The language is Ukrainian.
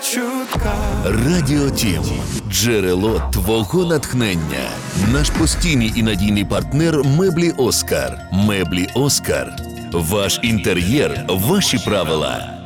чутка. Радіо Тім – джерело твого натхнення. Наш постійний і надійний партнер меблі Оскар. Меблі Оскар. Ваш інтер'єр, ваші правила.